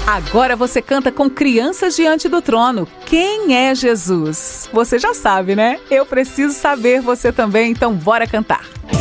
Agora você canta com crianças diante do trono. Quem é Jesus? Você já sabe, né? Eu preciso saber, você também, então bora cantar.